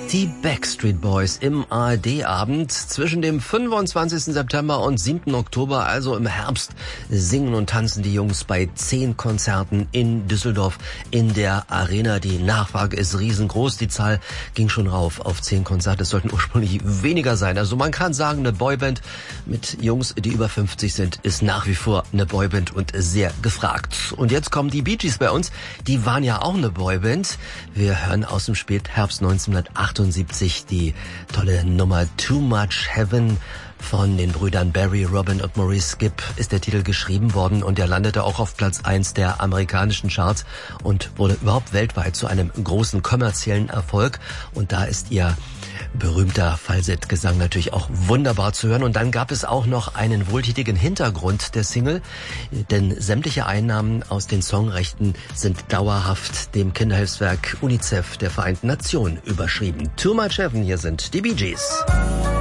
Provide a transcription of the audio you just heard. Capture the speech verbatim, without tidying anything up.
Die Backstreet Boys im A R D-Abend zwischen dem fünfundzwanzigsten September und siebten Oktober, also im Herbst, singen und tanzen die Jungs bei zehn Konzerten in Düsseldorf in der Arena. Die Nachfrage ist riesengroß. Die Zahl ging schon rauf auf zehn Konzerte. Es sollten ursprünglich weniger sein. Also man kann sagen, eine Boyband mit Jungs, die über fünfzig sind, ist nach wie vor eine Boyband und sehr gefragt. Und jetzt kommen die Bee Gees bei uns. Die waren ja auch eine Boyband. Wir hören aus dem Spätherbst neunzehnhundertachtundsiebzig die tolle Nummer Too Much Heaven. Von den Brüdern Barry, Robin und Maurice Gibb ist der Titel geschrieben worden und er landete auch auf Platz eins der amerikanischen Charts und wurde überhaupt weltweit zu einem großen kommerziellen Erfolg. Und da ist ihr berühmter Falsettgesang natürlich auch wunderbar zu hören. Und dann gab es auch noch einen wohltätigen Hintergrund der Single, denn sämtliche Einnahmen aus den Songrechten sind dauerhaft dem Kinderhilfswerk UNICEF der Vereinten Nationen überschrieben. Too Much Heaven, hier sind die Bee Gees.